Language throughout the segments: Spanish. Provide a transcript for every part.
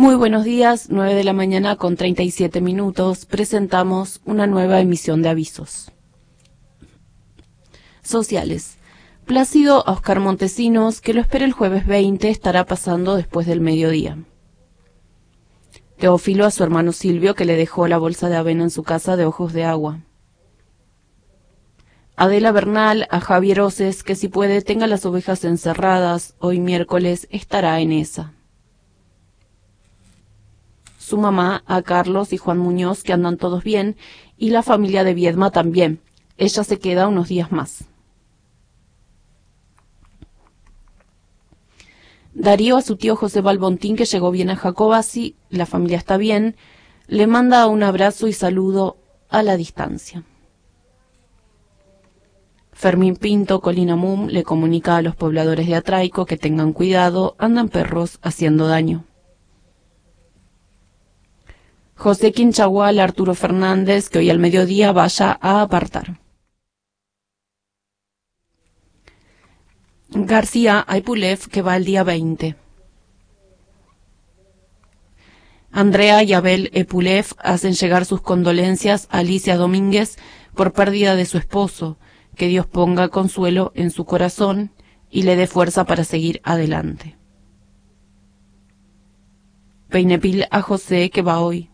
Muy buenos días, 9 de la mañana con 37 minutos. Presentamos una nueva emisión de avisos. Sociales. Plácido a Oscar Montesinos, que lo espera el jueves 20, estará pasando después del mediodía. Teófilo a su hermano Silvio, que le dejó la bolsa de avena en su casa de Ojos de Agua. Adela Bernal a Javier Oces, que si puede tenga las ovejas encerradas, hoy miércoles estará en esa. Su mamá a Carlos y Juan Muñoz, que andan todos bien, y la familia de Viedma también. Ella se queda unos días más. Darío a su tío José Balbontín, que llegó bien a Jacobasi, la familia está bien, le manda un abrazo y saludo a la distancia. Fermín Pinto, Colina Mum, le comunica a los pobladores de Atraico que tengan cuidado, andan perros haciendo daño. José Quinchagual a Arturo Fernández, que hoy al mediodía vaya a apartar. García a Ipulev, que va el día 20. Andrea y Abel Epulev hacen llegar sus condolencias a Alicia Domínguez por pérdida de su esposo, que Dios ponga consuelo en su corazón y le dé fuerza para seguir adelante. Peinepil a José, que va hoy.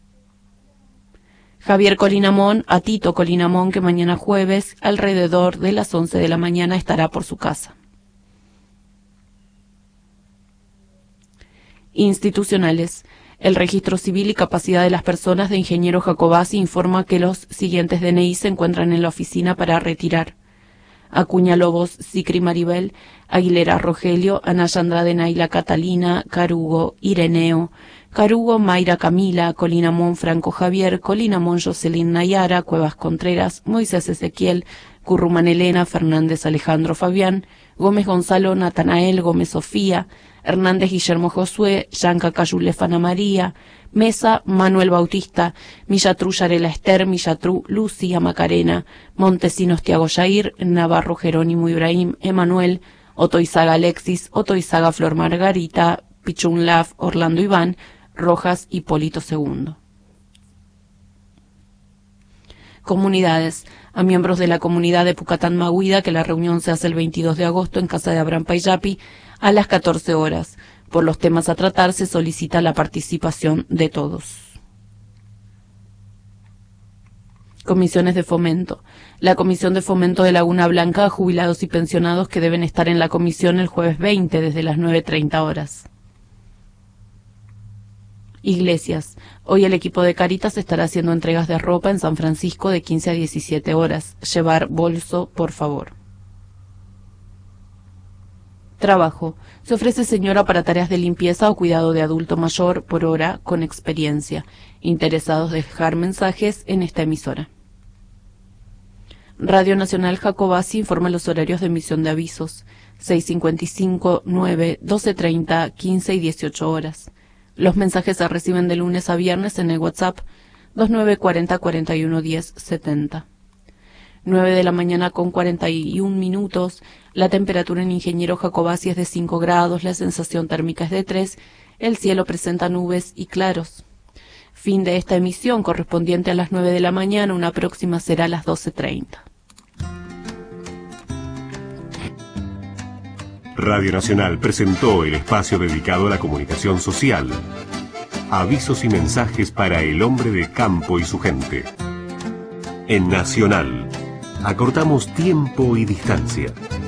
Javier Colinamón a Tito Colinamón, que mañana jueves, alrededor de las 11 de la mañana, estará por su casa. Institucionales. El Registro Civil y Capacidad de las Personas de Ingeniero Jacobasi informa que los siguientes DNI se encuentran en la oficina para retirar: Acuña Lobos Sicri Maribel, Aguilera Rogelio, Anaya Andrade Naila Catalina, Carugo Ireneo, Carugo Mayra Camila, Colinamón Franco Javier, Colinamón Jocelyn Nayara, Cuevas Contreras, Moisés Ezequiel, Currumán Elena, Fernández Alejandro Fabián, Gómez Gonzalo Natanael, Gómez Sofía, Hernández Guillermo Josué, Yanca Cayulef Ana María, Mesa Manuel Bautista, Millatru Yarela Esther, Millatru Lucía Macarena, Montesinos Tiago Jair, Navarro Jerónimo Ibrahim Emanuel, Otoizaga Alexis, Otoizaga Flor Margarita, Pichunlaf Orlando Iván, Rojas Hipólito II. Comunidades. A miembros de la comunidad de Pucatán Maguida, que la reunión se hace el 22 de agosto en casa de Abraham Paillapi a las 14 horas. Por los temas a tratar se solicita la participación de todos. Comisiones de fomento. La Comisión de Fomento de Laguna Blanca a jubilados y pensionados que deben estar en la comisión el jueves 20 desde las 9:30 horas. Iglesias. Hoy el equipo de Caritas estará haciendo entregas de ropa en San Francisco de 15 a 17 horas. Llevar bolso, por favor. Trabajo. Se ofrece señora para tareas de limpieza o cuidado de adulto mayor por hora con experiencia. Interesados dejar mensajes en esta emisora. Radio Nacional Jacobasi informa los horarios de emisión de avisos. 6:55, 9, 12:30, 15 y 18 horas. Los mensajes se reciben de lunes a viernes en el WhatsApp 2940 41 10 70. 9 de la mañana con 41 minutos. La temperatura en Ingeniero Jacobasi es de 5 grados, la sensación térmica es de 3, el cielo presenta nubes y claros. Fin de esta emisión correspondiente a las 9 de la mañana, una próxima será a las 12:30. Radio Nacional presentó el espacio dedicado a la comunicación social. Avisos y mensajes para el hombre de campo y su gente. En Nacional, acortamos tiempo y distancia.